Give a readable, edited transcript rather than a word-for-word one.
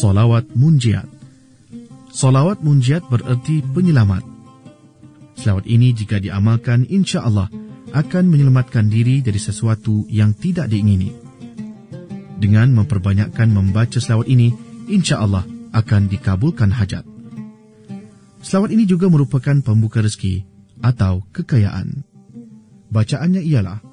Solawat Munjiat. Solawat Munjiat bererti penyelamat. Selawat ini jika diamalkan, insya-Allah akan menyelamatkan diri dari sesuatu yang tidak diingini. Dengan memperbanyakkan membaca selawat ini, insya-Allah akan dikabulkan hajat. Selawat ini juga merupakan pembuka rezeki atau kekayaan. Bacaannya ialah